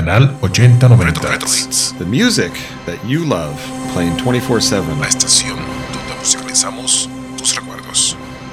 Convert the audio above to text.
Canal 8090 Retro Hits. The music that you love, playing 24/7. La estación donde musicalizamos tus recuerdos.